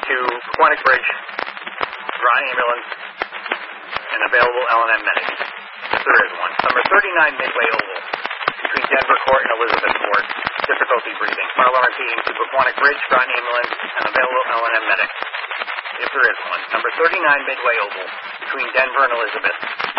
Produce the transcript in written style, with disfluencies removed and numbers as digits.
to Quantic Bridge, Groton Ambulance, and available L&M medic. If there is one. Number 39 Midway Oval, between Denver Court and Elizabeth Court. Difficulty breathing. Fire alarm team to Quantic Bridge, Groton Ambulance, and available L&M medic. If there is one. Number 39 Midway Oval, between Denver and Elizabeth.